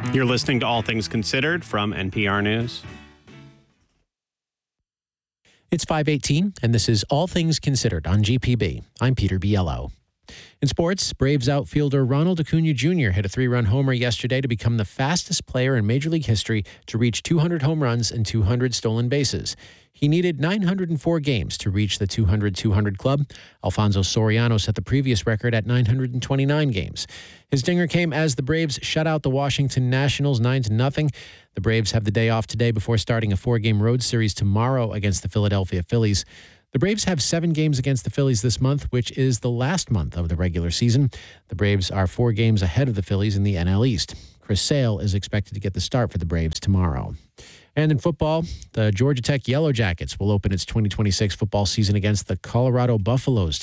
You're listening to All Things Considered from NPR News. It's 5:18, and this is All Things Considered on GPB. I'm Peter Biello. In sports, Braves outfielder Ronald Acuna Jr. hit a 3-run homer yesterday to become the fastest player in Major League history to reach 200 home runs and 200 stolen bases. He needed 904 games to reach the 200-200 club. Alfonso Soriano set the previous record at 929 games. His dinger came as the Braves shut out the Washington Nationals 9-0. The Braves have the day off today before starting a 4-game road series tomorrow against the Philadelphia Phillies. The Braves have 7 games against the Phillies this month, which is the last month of the regular season. The Braves are 4 games ahead of the Phillies in the NL East. Chris Sale is expected to get the start for the Braves tomorrow. And in football, the Georgia Tech Yellow Jackets will open its 2026 football season against the Colorado Buffaloes